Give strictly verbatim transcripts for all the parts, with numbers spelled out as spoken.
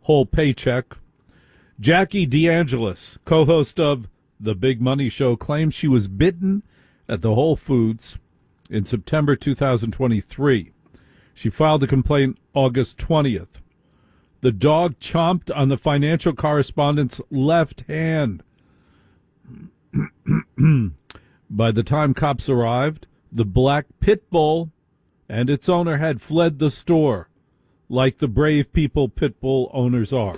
whole paycheck. Jackie DeAngelis, co-host of The Big Money Show, claims she was bitten at the Whole Foods in September two thousand twenty-three. She filed a complaint August twentieth. The dog chomped on the financial correspondent's left hand. By the time cops arrived, the black pit bull and its owner had fled the store, like the brave people pit bull owners are.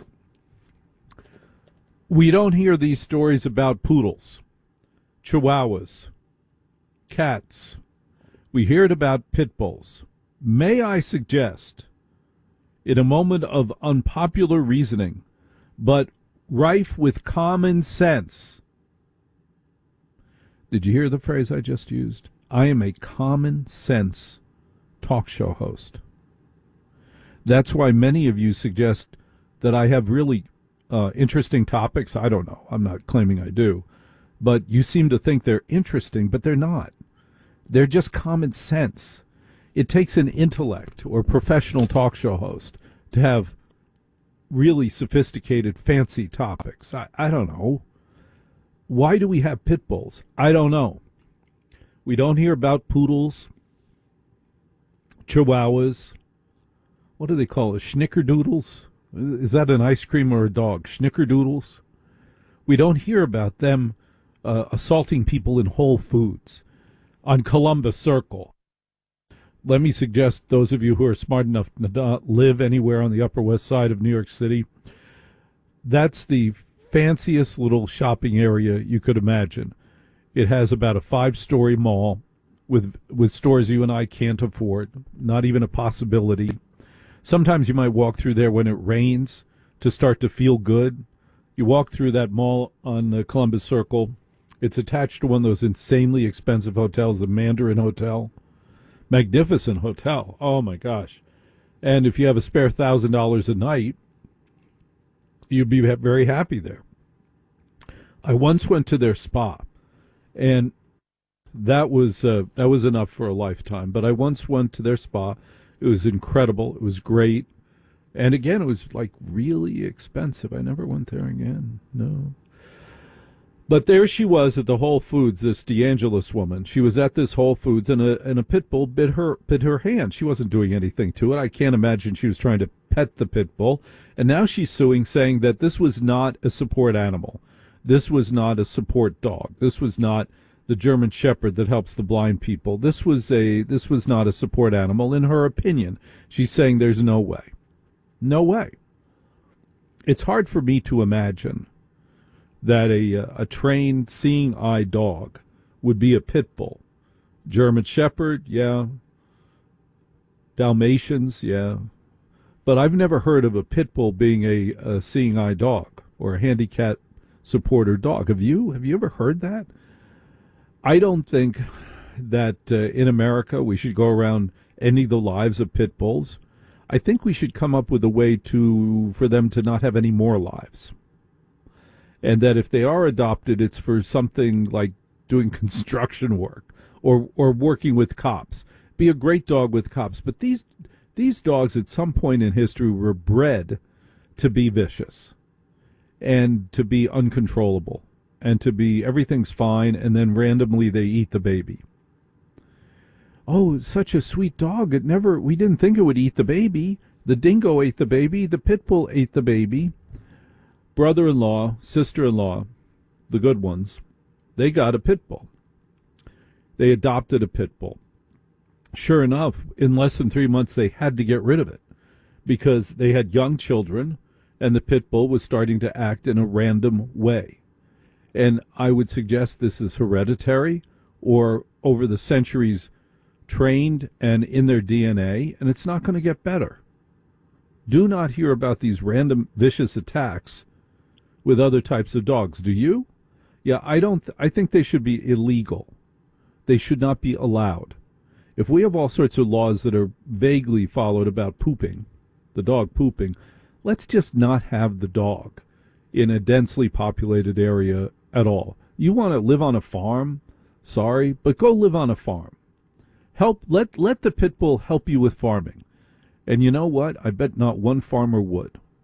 We don't hear these stories about poodles, chihuahuas, cats. We hear it about pit bulls. May I suggest, in a moment of unpopular reasoning, but rife with common sense. Did you hear the phrase I just used? I am a common sense talk show host. That's why many of you suggest that I have really uh, interesting topics. I don't know. I'm not claiming I do. But you seem to think they're interesting, but they're not. They're just common sense. It takes an intellect or professional talk show host to have really sophisticated, fancy topics. I, I don't know. Why do we have pit bulls? I don't know. We don't hear about poodles, chihuahuas. What do they call it? Schnickerdoodles? Is that an ice cream or a dog? Schnickerdoodles? We don't hear about them uh, assaulting people in Whole Foods on Columbus Circle. Let me suggest those of you who are smart enough to not live anywhere on the Upper West Side of New York City, that's the fanciest little shopping area you could imagine. It has about a five-story mall with with stores you and I can't afford, not even a possibility. Sometimes you might walk through there when it rains to start to feel good. You walk through that mall on the Columbus Circle. It's attached to one of those insanely expensive hotels, the Mandarin Hotel. Magnificent hotel. Oh, my gosh. And if you have a spare one thousand dollars a night, you'd be very happy there. I once went to their spa, and that was uh, that was enough for a lifetime. But I once went to their spa. It was incredible. It was great. And again, it was like really expensive. I never went there again. No. But there she was at the Whole Foods, this DeAngelis woman. She was at this Whole Foods, and a, and a pit bull bit her, bit her hand. She wasn't doing anything to it. I can't imagine she was trying to pet the pit bull. And now she's suing, saying that this was not a support animal. This was not a support dog. This was not the German Shepherd that helps the blind people. This was a this was not a support animal, in her opinion. She's saying there's no way. No way. It's hard for me to imagine that a a trained seeing eye dog would be a pit bull. German Shepherd, yeah. Dalmatians, yeah. But I've never heard of a pit bull being a, a seeing eye dog or a handicap supporter dog. Have you? Have you ever heard that? I don't think that uh, in America we should go around ending the lives of pit bulls. I think we should come up with a way to for them to not have any more lives. And that if they are adopted, it's for something like doing construction work or or working with cops. Be a great dog with cops. But these these dogs at some point in history were bred to be vicious and to be uncontrollable and to be everything's fine, and then randomly they eat the baby. Oh, such a sweet dog. It never we didn't think it would eat the baby. The dingo ate the baby. The pit bull ate the baby. Brother-in-law, sister-in-law, the good ones, they got a pit bull. They adopted a pit bull. Sure enough, in less than three months, they had to get rid of it because they had young children, and the pit bull was starting to act in a random way. And I would suggest this is hereditary or over the centuries trained and in their D N A, and it's not going to get better. Do not hear about these random vicious attacks with other types of dogs. Do you? Yeah, I don't. Th- I think they should be illegal. They should not be allowed. If we have all sorts of laws that are vaguely followed about pooping, the dog pooping, let's just not have the dog in a densely populated area at all. You want to live on a farm? Sorry, but go live on a farm. Help let let the pit bull help you with farming. And you know what? I bet not one farmer would.